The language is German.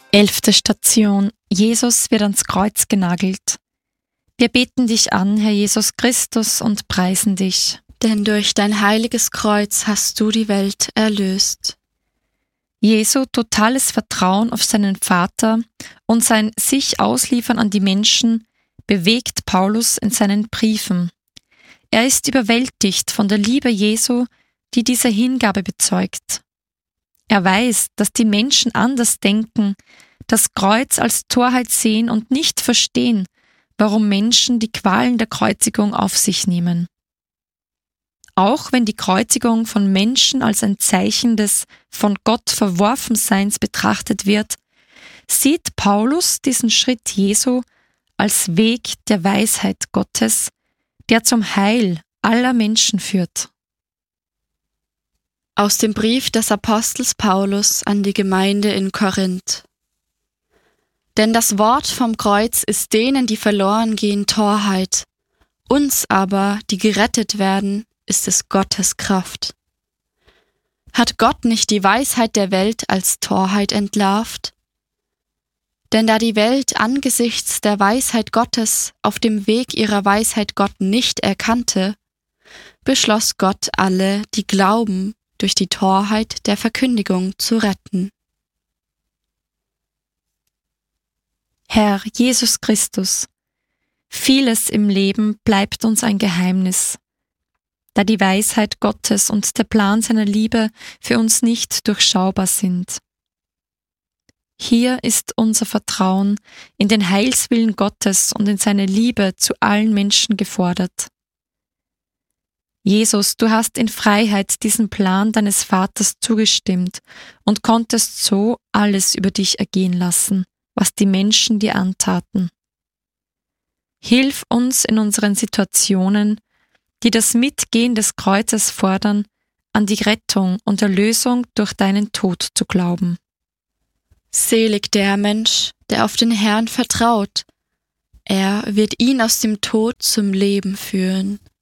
11. Station. Jesus wird ans Kreuz genagelt. Wir beten dich an, Herr Jesus Christus, und preisen dich. Denn durch dein heiliges Kreuz hast du die Welt erlöst. Jesu totales Vertrauen auf seinen Vater und sein sich ausliefern an die Menschen bewegt Paulus in seinen Briefen. Er ist überwältigt von der Liebe Jesu, die diese Hingabe bezeugt. Er weiß, dass die Menschen anders denken, das Kreuz als Torheit sehen und nicht verstehen, warum Menschen die Qualen der Kreuzigung auf sich nehmen. Auch wenn die Kreuzigung von Menschen als ein Zeichen des von Gott Verworfenseins betrachtet wird, sieht Paulus diesen Schritt Jesu als Weg der Weisheit Gottes, der zum Heil aller Menschen führt. Aus dem Brief des Apostels Paulus an die Gemeinde in Korinth. Denn das Wort vom Kreuz ist denen, die verloren gehen, Torheit. Uns aber, die gerettet werden, ist es Gottes Kraft. Hat Gott nicht die Weisheit der Welt als Torheit entlarvt? Denn da die Welt angesichts der Weisheit Gottes auf dem Weg ihrer Weisheit Gott nicht erkannte, beschloss Gott alle, die glauben, durch die Torheit der Verkündigung zu retten. Herr Jesus Christus, vieles im Leben bleibt uns ein Geheimnis, da die Weisheit Gottes und der Plan seiner Liebe für uns nicht durchschaubar sind. Hier ist unser Vertrauen in den Heilswillen Gottes und in seine Liebe zu allen Menschen gefordert. Jesus, du hast in Freiheit diesem Plan deines Vaters zugestimmt und konntest so alles über dich ergehen lassen, was die Menschen dir antaten. Hilf uns in unseren Situationen, die das Mitgehen des Kreuzes fordern, an die Rettung und Erlösung durch deinen Tod zu glauben. Selig der Mensch, der auf den Herrn vertraut. Er wird ihn aus dem Tod zum Leben führen.